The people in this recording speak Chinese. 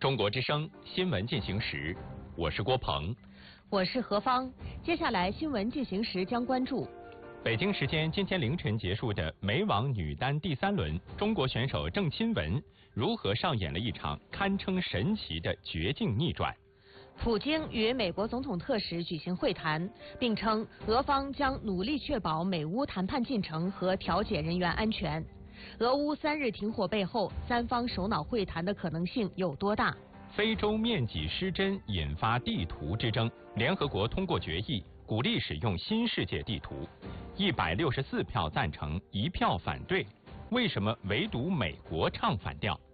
中国之声新闻进行时，我是郭鹏， 我是何芳。接下来新闻进行时将关注北京时间今天凌晨结束的美网女单第3轮，中国选手郑钦文如何上演了一场堪称神奇的绝境逆转。 普京与美国总统特使举行会谈，并称俄方将努力确保美乌谈判进程和调解人员安全。俄乌3日停火背后，三方首脑会谈的可能性有多大？ 非洲面积失真引发地图之争，联合国通过决议，鼓励使用新世界地图，164票赞成，1票反对，为什么唯独美国唱反调？